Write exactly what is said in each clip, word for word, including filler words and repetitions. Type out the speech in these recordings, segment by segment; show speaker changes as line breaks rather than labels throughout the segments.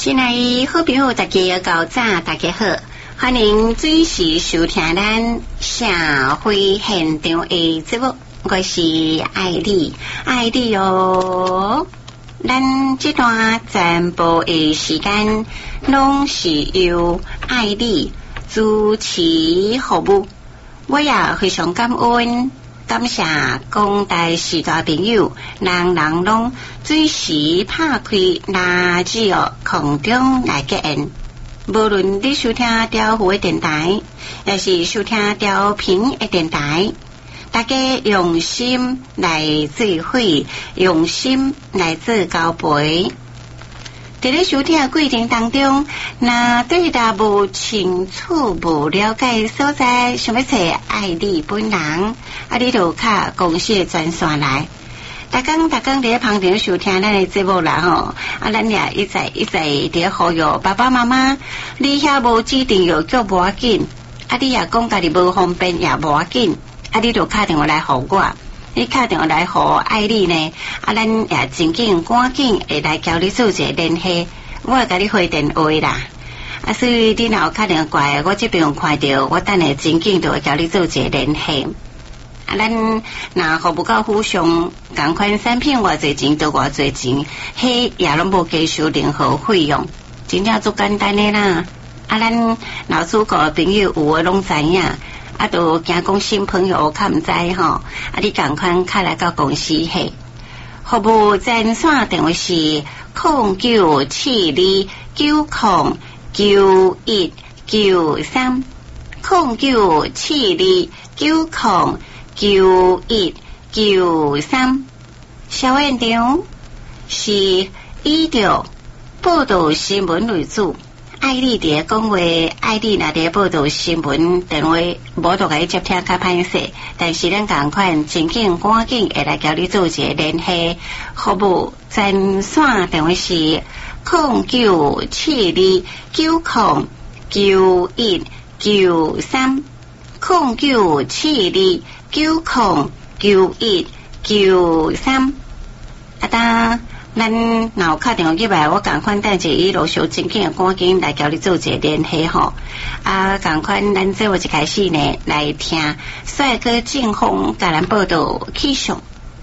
亲爱的好朋友，大家早早，大家好，欢迎准时收听咱社会现场的节目，我是艾丽，艾丽哦。咱这段全部的时间拢是由艾丽主持服务，我也非常感恩。感谢广大视大朋友，人人拢准时拍开垃圾哦空中来结缘。无论你收听调湖的电台，也是收听调频的电台，大家用心来做伙，用心来做交陪。在咧收听的过程当中，那对答无清楚、无了解所在，想要找爱你本人，啊，你就卡公司的专线来。逐工逐工伫旁边收听咱的节目啦吼，啊，咱也一再一再伫呼吁爸爸妈妈，你遐无指定药叫无要紧，啊，你也讲家己无方便也无要紧，啊，你就打电话来互我。你打电话来互爱你呢，啊，咱也真紧赶紧会来交你做一个联系，我会甲你回电话啦。啊，所以你若有打电话过来，我这边有看到，我等下真紧就会交你做一个联系。啊，咱若服务到互相同款产品偌侪钱就偌侪钱，迄也拢无加收任何费用，真正足简单的啦。啊，咱老主顾朋友有诶拢知影。啊，都惊讲新朋友较毋知吼，啊，你赶快卡来到公司嘿。服务专线电话是零九七二九零九一九三，零九七二九零九一九三。小现场是以着报道新闻为主。爱丽伫讲话，爱丽若伫报道新闻，电话无就甲伊接听较歹势，但是咱共款真紧赶紧会来交你做一个联系。服务专线电话是零九七二九零九一九三，零九七二九零九一九三。啊当。咱若有打电话入来，我共款等者伊陆续真紧赶紧来交你做一个联系吼。啊，共款咱这我一开始呢来听帅哥劲风甲咱报道气象。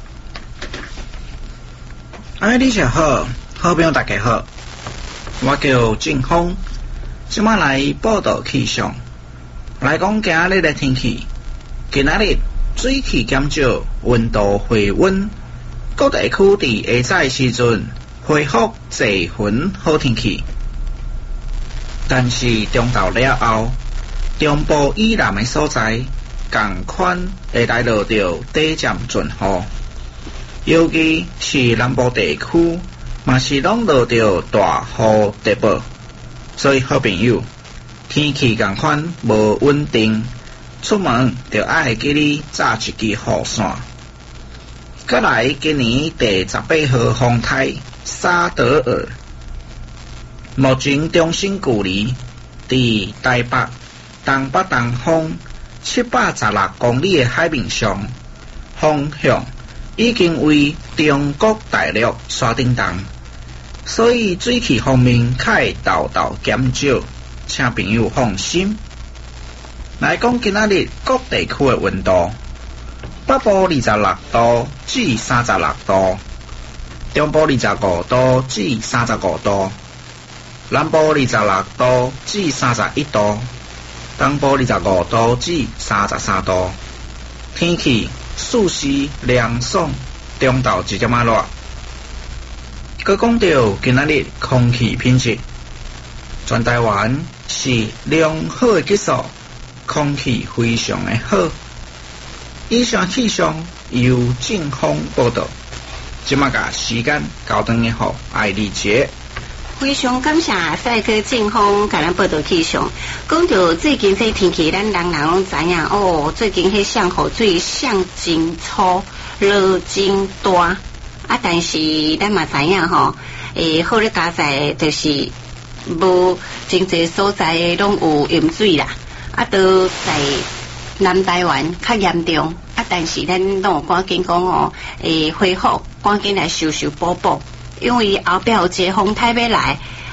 哎，你好，好朋友大家好，我叫劲风，今晚来报道气象。来讲今日的天气，今日水气减少，温度回温。各地区伫下早时阵恢复侪云好天气，但是中昼了后，中部以南的所在，共款会来落着短暂阵雨，尤其是南部地区，嘛是拢落着大雨特报。所以好朋友，天气共款无稳定，出门就爱记你扎一支雨伞。再来，今年第十八号风台沙德尔，目前中心距离伫台北东北东方七百十六公里的海面上，方向已经为中国大陆刷叮当，所以水汽方面较会豆豆减少，请朋友放心。来讲今仔日各地区的温度。北部二十六度至三十六度，中部二十五度至三十五度，南部二十六度至三十一度，东部二十五度至三十三度。天气舒适凉爽，中昼一点仔热。佮讲到今仔日空气品质，全台湾是良好的质素，空气非常的好。以上气象由劲风报道，即马个时间交等于好爱丽姐。
非常感谢帅哥劲风甲咱报道气象。讲到最近这天气，咱人人拢知影哦。最近迄上雨水上真粗，落真大啊！但是咱嘛知影吼，诶，好咧加在就是无真侪所在拢有淹水啦，啊，都在。南台湾较严重啊，但是咱拢有赶紧讲哦，诶，恢复赶紧来修修补补，因为后壁有一个风台要来，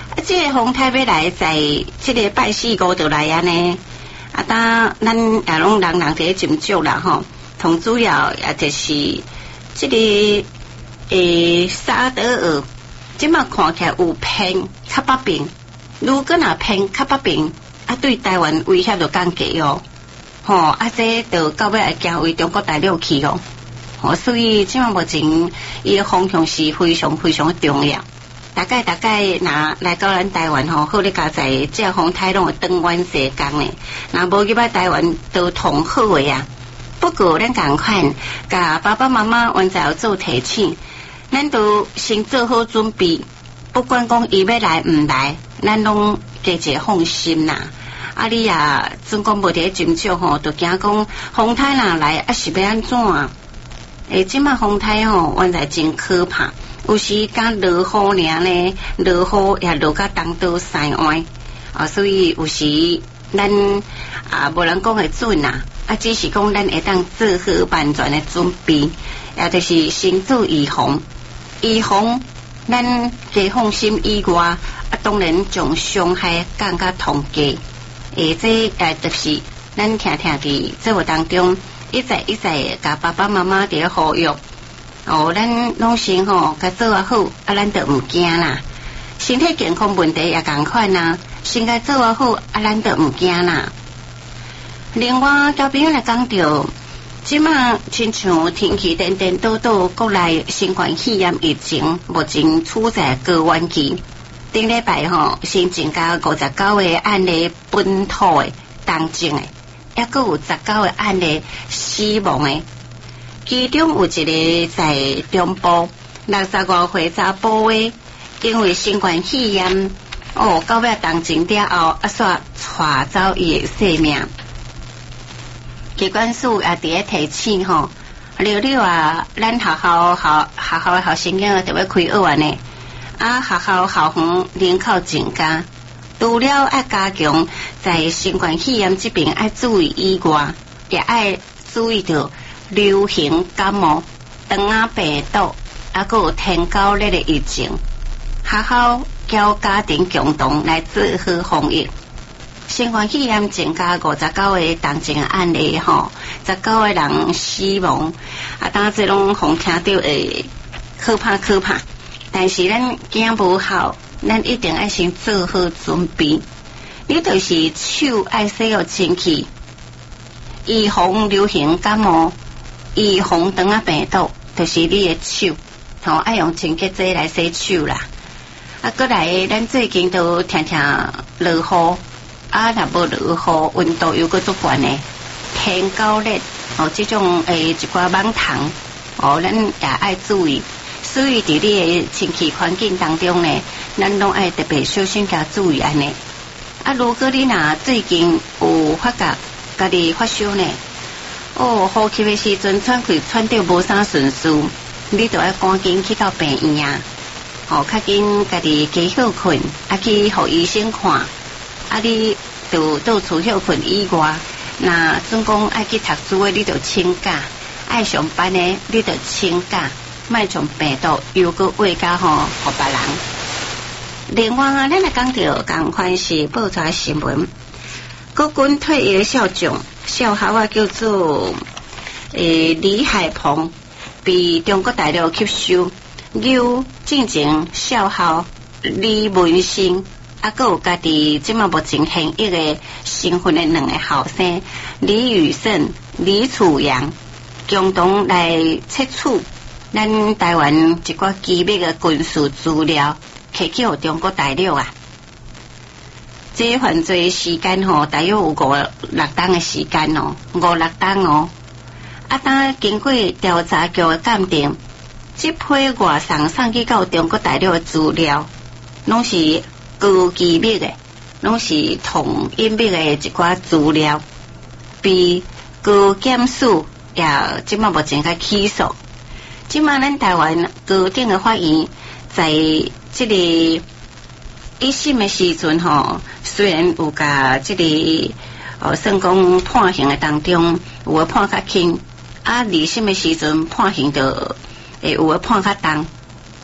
啊，这个洪台要来，在这个拜四五就来安尼。啊，当咱也拢人人伫斟酌啦吼，同主要也就是这个诶沙德尔，即马看起来有偏较北边，如果若偏较北边，啊对台湾威胁就降低哦，吼啊这就到尾会行为中国大陆去哦，吼所以即马目前伊个方向是非常非常重要。大概大概拿来到咱台湾吼，好咧加在这风台拢会长远时间诶，那无入来台湾都同好诶啊。不过咱共款，甲爸爸妈妈原在做提醒，咱都先做好准备，不管讲伊要来毋来，咱拢加者放心啦。啊，你也总讲无伫斟酌吼，就惊讲风台若来，啊是要安怎？诶，即马风台吼，原在真可怕。有时敢落雨尔呢，落雨也落甲东倒西歪，啊，所以有时咱啊无人讲会准啦，啊，只是讲咱会当做好万全的准备，也就是先做预防，预防咱加放心以外，啊，当然将伤害降甲同低，诶，这也就是咱听听伫生活当中一再一再甲爸爸妈妈伫咧呼吁。哦，咱拢先吼，甲做啊好，啊，咱就毋惊啦。身体健康问题也共款啦，先甲做啊好，啊，咱就毋惊啦。另外，交朋友来讲到，即马亲像天气颠颠倒倒，国内新冠肺炎疫情目前处在高原期。顶礼拜吼，先增加五十九个案例本土的重症的，抑阁有十九个案例死亡的。其中有一个在中部六十多岁查甫的，因为新冠肺炎，哦，到尾重症了后，啊，煞带走伊的性命。机关署也伫咧提醒吼，了了啊，咱学校校学校的学生囝特别开学完呢，啊，学校校园人口增加，除了爱加强在新冠肺炎这边爱注意以外，也爱注意到。流行感冒、肠仔病毒，啊，还有天高热的疫情，学校交家庭共同来做好防疫。新冠肺炎增加五十九个重症案例吼，十九个人死亡，啊，当这拢互听到会可怕可怕。但是咱惊无效，咱一定爱先做好准备。你就是手爱洗好清气，预防流行感冒。预防肠仔病毒，就是你的手，吼爱用清洁剂来洗手啦。啊，过来，咱最近都听听落雨，啊，若无落雨，温度又搁足悬呢，天高热，哦，这种诶一寡网虫，哦，咱也爱注意。所以伫你的清气环境当中呢，咱拢爱特别小心加注意安尼。啊，如果你若最近有发觉家己发烧呢？哦，呼吸的时阵喘气喘到无啥顺序，你就要赶紧去到病院啊！哦，较紧家己加休困，啊去互医生看，啊你就到厝休困以外，那总讲爱去读书的，你就请假；爱上班的，你就请假，莫将病毒又搁喂甲吼互别人。另外啊，咱来讲到共款是报纸新闻，国军退役的少将。少校啊，叫做诶李海鹏，被中国大陆吸收，由进前少校李文新，啊，还有家己即马目前现役的身份的两个后生李宇胜、李楚阳，共同来测取咱台湾一寡机密的军事资料，摕去互中国大陆啊。这犯罪时间吼，大约有五六档的时间哦，五六档哦。啊，当经过调查局的鉴定，这批外送送去到中国大陆的资料，拢是高机密的，拢是同隐秘的一寡资料，被高检署也即马目前甲起诉。即马咱台湾高等的法院在这个一审的时阵吼。虽然有甲即、这个哦，算讲判刑的当中有诶判较轻，啊，二审的时阵判刑就会有诶判较重，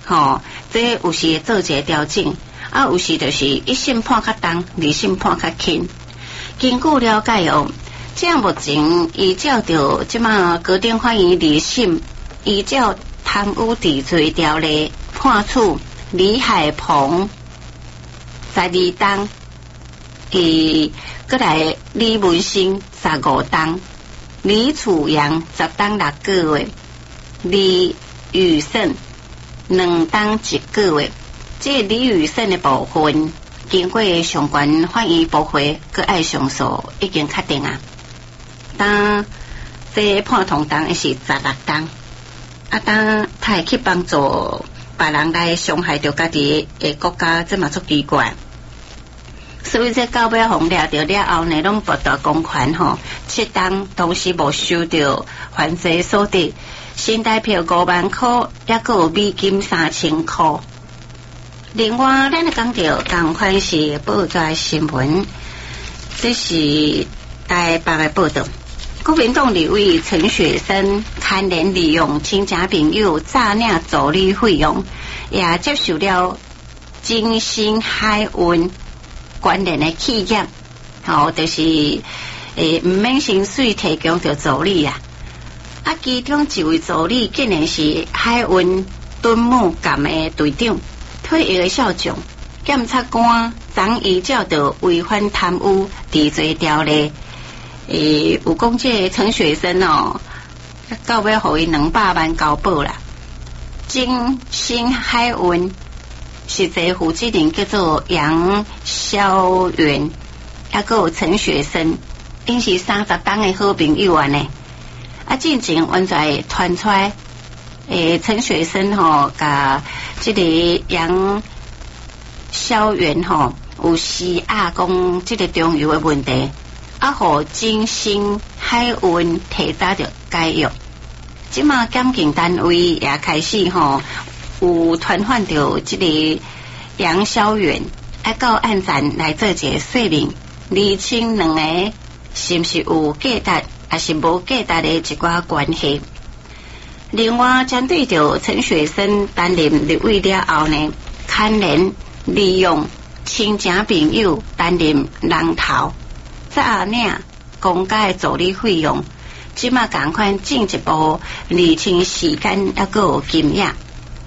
吼、哦，这有时会做一个调整，啊，有时就是一线判较重，二线判较轻。根据了解哦，这样目前依照着即马高等法院二审，依照贪污治罪条例判处李海鹏十二档，诶，过来李文新十五档，李楚阳十档六个月，李宇胜两档一个月。这李宇胜的部分，经过上悬法院驳回，佮爱上诉已经确定啊。当这判同档是十六档，啊，当他会去帮助别人来伤害到家己的国家，这嘛足奇怪。所以这到尾红了掉了后呢，拢博大公权吼，七档同时无收到犯罪所得，新台票五万块，也佮有美金三千块。另外，咱来讲到同款是报纸新闻，这是台北的报道。国民党立委陈雪生牵连利用亲戚朋友诈领助理费用，也接受了金星海运关联的企业，吼、哦，就是诶唔免薪水提供着助理啊。啊，其中一位助理竟然是海运敦睦舰的队长。退役的校长、检察官，曾依照着违反贪污治罪条例，诶，有讲这陈雪生哦，到尾互伊两百万交保啦。金星海运实际负责人叫做杨萧元，还佫有陈雪生，因是三十档的好朋友啊呢。啊，进前原在传出来。诶，陈雪生吼，甲这个杨萧元吼有施压讲这个中油的问题，啊，互金星海运提早着解约。即马检警单位也开始吼有传唤着这个杨萧元，啊，到案站来做一个说明，厘清两个是不是有价值，还是无价值的一寡关系。另外，针对着陈雪生担任立委了后呢，牵连利用亲戚朋友担任人头，诈领公家的助理费用，即马赶快进一步厘清时间，还佫有金额。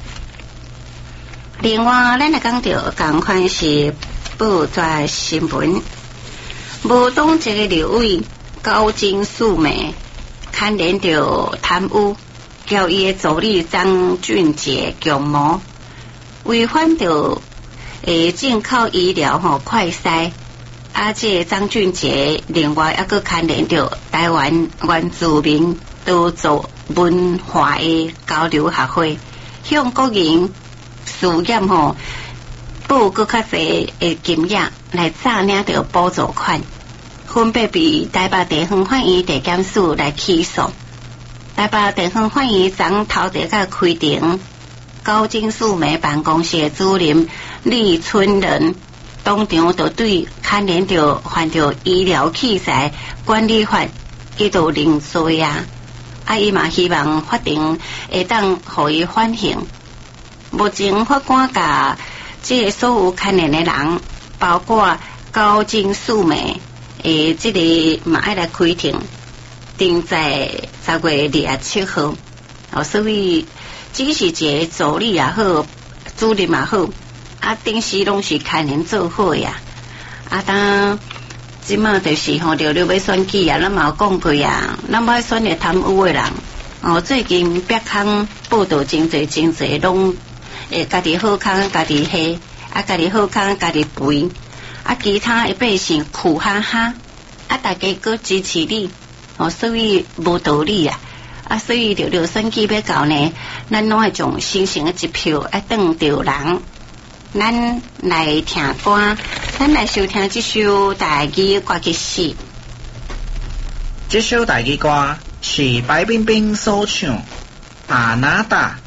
另外，咱来讲到赶快是报纸新闻，无党一个立委高金素梅牵连着贪污。交伊的助理张俊杰强谋，违反着诶进口医疗吼快筛，啊，这张俊杰另外还佫牵连着台湾原住民多做文化的交流协会，向国营事业吼报佫较侪的金额来诈领着补助款，分别被台北地方法院地检署来起诉。台北地方法院昨头一个开庭，高金素梅办公室的主任李春仁当场就对牵连着犯着医疗器材管理法，伊就认罪啊！啊，伊嘛希望法庭会当予伊缓刑。目前法官甲这个所有牵连的人，包括高金素梅，诶，这个嘛爱来开庭。定在十月二十七号，哦，所以只是一个助理也好，主任也好，啊，平时拢是牵连做伙呀。啊，当即马就是吼，着了要选举啊，咱嘛有讲过啊，咱要选个贪污的人，哦，最近别康报道真侪真侪，拢诶家己好康家己黑，啊，家己好康家己肥，啊，其他的百姓苦哈哈，啊，大家搁支持你。哦，所以无道理啊！啊，所以着着选举要到呢，咱拢爱从新型的一票爱当着人。咱来听歌，咱来收听这首台语歌曲诗。
这首台语歌是白冰冰所唱《阿那达》。